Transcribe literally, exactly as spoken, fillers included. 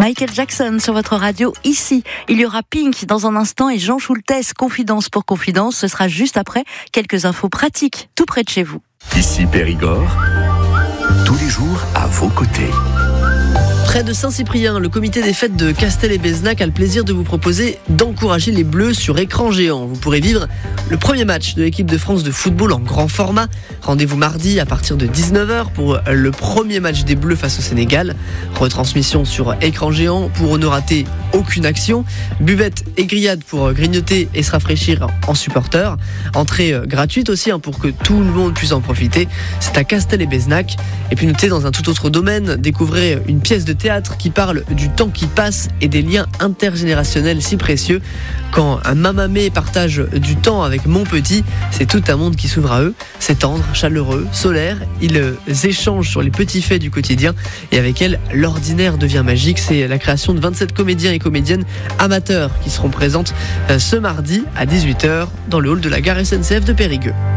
Michael Jackson sur votre radio. Ici, il y aura Pink dans un instant et Jean Schultes, Confidence pour Confidence. Ce sera juste après quelques infos pratiques tout près de chez vous. Ici Périgord, tous les jours à vos côtés. Près de Saint-Cyprien, le comité des fêtes de Castel et Bézenac a le plaisir de vous proposer d'encourager les Bleus sur écran géant. Vous pourrez vivre le premier match de l'équipe de France de football en grand format. Rendez-vous mardi à partir de dix-neuf heures pour le premier match des Bleus face au Sénégal. Retransmission sur écran géant pour ne rater aucune action. Buvette et grillade pour grignoter et se rafraîchir en supporters. Entrée gratuite aussi hein, pour que tout le monde puisse en profiter. C'est à Castel et Bézenac. Et puis notez dans un tout autre domaine, découvrez une pièce de théâtre qui parle du temps qui passe et des liens intergénérationnels si précieux. Quand un mamamé partage du temps avec mon petit, c'est tout un monde qui s'ouvre à eux. C'est tendre, chaleureux, solaire. Ils échangent sur les petits faits du quotidien et avec elle, l'ordinaire devient magique. C'est la création de vingt-sept comédiens et comédiennes amateurs qui seront présentes ce mardi à dix-huit heures dans le hall de la gare S N C F de Périgueux.